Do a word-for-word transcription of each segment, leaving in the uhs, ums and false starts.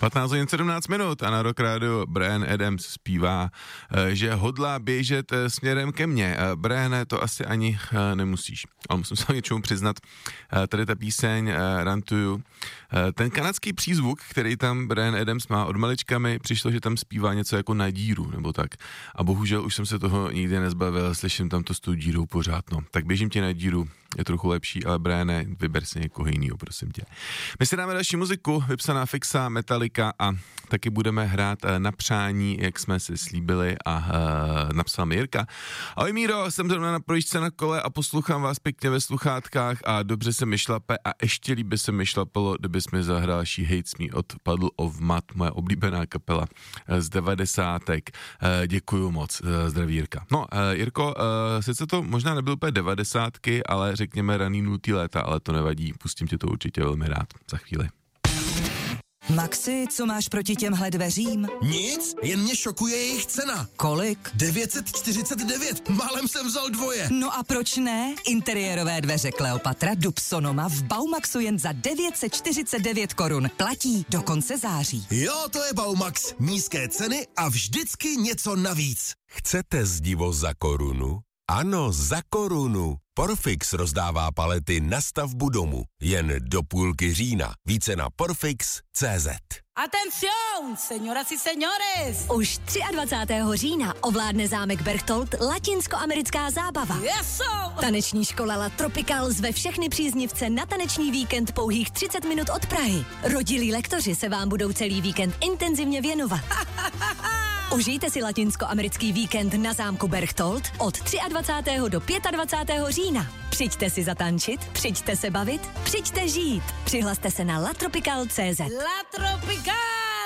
patnáct hodin sedmnáct minut a na Rock Radio Bryan Adams zpívá, že hodlá běžet směrem ke mně. Bryan, to asi ani nemusíš, ale musím se něčemu přiznat. Tady ta píseň Run to You. Ten kanadský přízvuk, který tam Bryan Adams má od malička, mi přišlo, že tam zpívá něco jako na díru, nebo tak. A bohužel už jsem se toho nikdy nezbavil, slyším tam to s tou dírou pořád, no. Tak běžím ti na díru, je trochu lepší, ale Bryane, vyber si někoho jinýho, prosím tě. My si dáme další muziku, vypsaná Fixa, Metallica a taky budeme hrát na přání, jak jsme si slíbili a uh, napsal mi Jirka. Ahoj Míro, jsem zrovna na projížďce na kole a poslouchám vás pěkně ve sluchátkách a dobře se mi šlape a ještě líbě se mi šlapalo, kdybys mi zahrál She Hates Me od Puddle of Mud, moje oblíbená kapela z devadesátek. Uh, děkuju moc, uh, zdraví Jirka. No, uh, Jirko, uh, sice to možná nebyl úplně devadesátky, ale řekněme raný nultý léta, ale to nevadí, pustím tě to určitě velmi rád za chvíli. Maxi, co máš proti těmhle dveřím? Nic, jen mě šokuje jejich cena. Kolik? devět set čtyřicet devět, málem jsem vzal dvoje. No a proč ne? Interiérové dveře Kleopatra Dub Sonoma v Baumaxu jen za devět set čtyřicet devět korun. Platí do konce září. Jo, to je Baumax. Nízké ceny a vždycky něco navíc. Chcete zdivo za korunu? Ano, za korunu. Porfix rozdává palety na stavbu domu. Jen do půlky října. Více na porfix tečka cé zet. Atención, señoras y señores! Už dvacátého třetího října ovládne zámek Berchtold latinskoamerická zábava. Yeso! Taneční škola La Tropical zve všechny příznivce na taneční víkend pouhých třicet minut od Prahy. Rodilí lektoři se vám budou celý víkend intenzivně věnovat. Užijte si latinskoamerický víkend na zámku Berchtold od dvacátého třetího do dvacátého pátého října. Přijďte si zatančit, přijďte se bavit, přijďte žít. Přihlaste se na latropical tečka cé zet. La Tropical!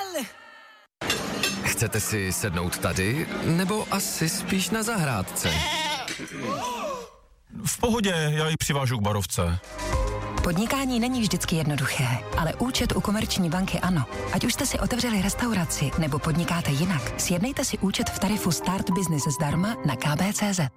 Chcete si sednout tady, nebo asi spíš na zahrádce? V pohodě, já ji přivážu k barovce. Podnikání není vždycky jednoduché, ale účet u Komerční banky ano. Ať už jste si otevřeli restauraci nebo podnikáte jinak, sjednejte si účet v tarifu Start Business zdarma na ká bé tečka cé zet.